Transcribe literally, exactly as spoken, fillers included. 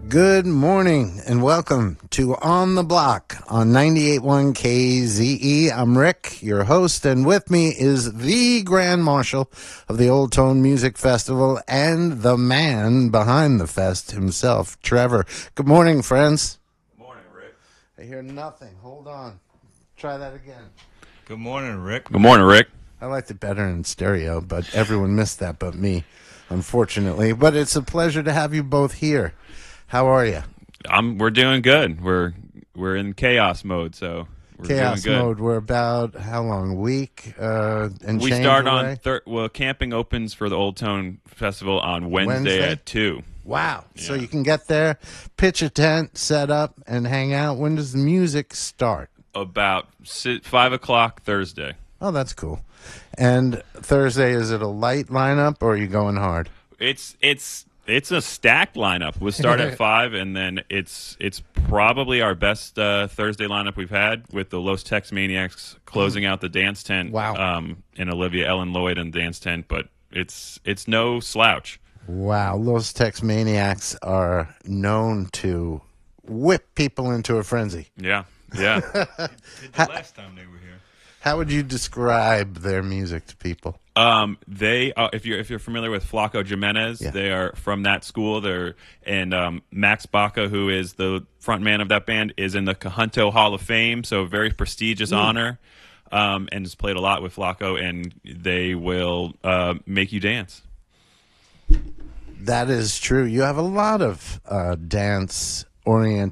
Good morning and welcome to On the Block on ninety-eight point one K Z E. I'm Rick, your host, and with me is the Grand Marshal of the Old Tone Music Festival and the man behind the fest himself, Trevor. Good morning, friends. Good morning, Rick. I hear nothing. Hold on. Try that again. Good morning, Rick. Good morning, Rick. I liked it better in stereo, but everyone missed that but me, unfortunately. But it's a pleasure to have you both here. How are you? I'm. We're doing good. We're we're in chaos mode, so we're Chaos doing good. mode. We're about how long? A week uh, and We change start away? on thir- well. Camping opens for the Old Tone Festival on Wednesday, Wednesday? at two. Wow. So Yeah. you can get there, pitch a tent, set up, and hang out. When does the music start? About si- five o'clock Thursday. Oh, that's cool. And Thursday, is it a light lineup or are you going hard? It's it's it's a stacked lineup. We'll start at five, and then it's it's probably our best uh, Thursday lineup we've had, with the Los Tex Maniacs closing out the dance tent. Wow. Um, and Olivia Ellen Lloyd in the dance tent, but it's it's no slouch. Wow. Los Tex Maniacs are known to whip people into a frenzy. Yeah, yeah. Did the last time they were here. How would you describe their music to people? Um, they, uh, if you're if you're familiar with Flaco Jimenez, Yeah. they are from that school. They're and um, Max Baca, who is the front man of that band, is in the Cajunto Hall of Fame, so a very prestigious honor, um, and has played a lot with Flaco, and they will uh, make you dance. That is true. You have a lot of uh, dance-oriented